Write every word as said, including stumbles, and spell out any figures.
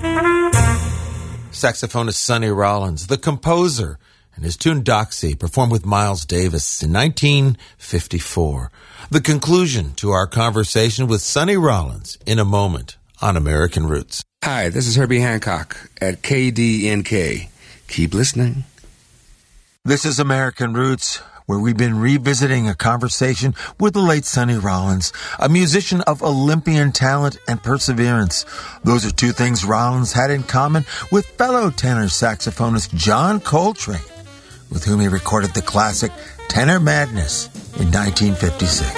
Saxophonist Sonny Rollins, the composer, and his tune Doxy, performed with Miles Davis in nineteen fifty-four. The conclusion to our conversation with Sonny Rollins in a moment on American Roots. Hi, this is Herbie Hancock at K D N K. Keep listening. This is American Roots, where we've been revisiting a conversation with the late Sonny Rollins, a musician of Olympian talent and perseverance. Those are two things Rollins had in common with fellow tenor saxophonist John Coltrane, with whom he recorded the classic Tenor Madness in nineteen fifty-six.